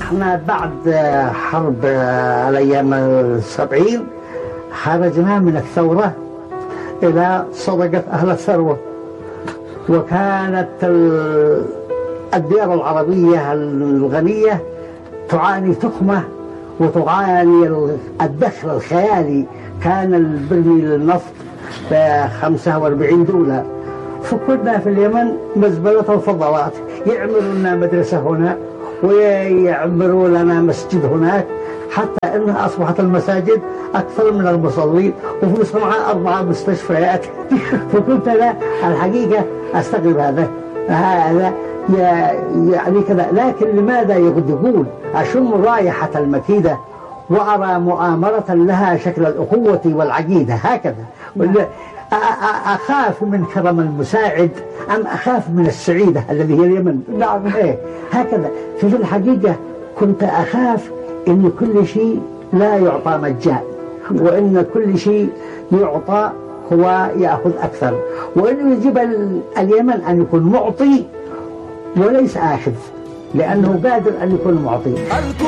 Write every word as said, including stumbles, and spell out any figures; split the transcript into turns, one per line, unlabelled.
احنا بعد حرب الايام السبعين خرجنا من الثورة الى صدقة اهل الثروة، وكانت الديار العربية الغنية تعاني تخمة وتعاني الدخل الخيالي. كان البرميل النفط ب خمسة وأربعين دولار، فكنا في اليمن مزبلة الفضلات، يعملوا لنا مدرسة هنا ويعمروا لنا مسجد هناك، حتى انها اصبحت المساجد اكثر من المصلين، وفي صنعاء اربع مستشفيات. فكنت لا الحقيقه استغرب هذا هذا يعني كذا، لكن لماذا يقول اشم رائحه المكيده وارى مؤامره لها شكل الاخوه والعقيده هكذا، اخاف من كرم المساعد ام اخاف من السعيده الذي هي اليمن؟ نعم ايه هكذا. في الحقيقه كنت اخاف ان كل شيء لا يعطى مجان، وان كل شيء يعطى هو ياخذ اكثر، وانه يجب اليمن ان يكون معطي وليس اخذ، لانه قادر ان يكون معطي.